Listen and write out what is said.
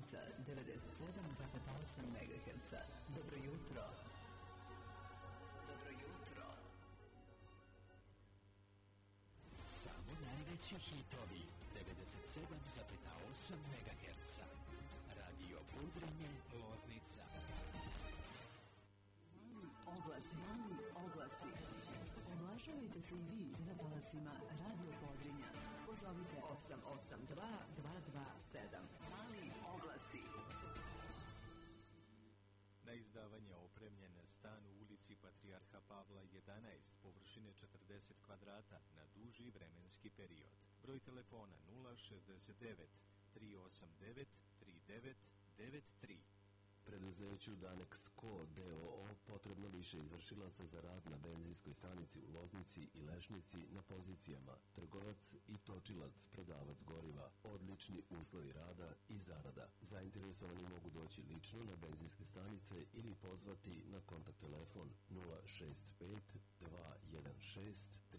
Loznica 97,8 MHz. Dobro jutro. Dobro jutro. Samo najveći hitovi 97,8 MHz. Radio Budrenje Loznica. Mali oglasi. Oglašavajte se i vi na talasima Radio Podrinja. Pozovite 882 227. Mali oglasi. Na izdavanje opremljen stan u ulici Patrijarha Pavla 11, površine 40 kvadrata na duži vremenski period. Broj telefona 069 389 3993. Preduzeću Danex Co. d.o.o. potrebno više izvršilaca za rad na benzinskoj stanici u Loznici i Lešnici na pozicijama trgovac i točilac, prodavac goriva, odlični uslovi rada i zarada. Zainteresovani mogu doći lično na benzinske stanice ili pozvati na kontakt telefon 065 216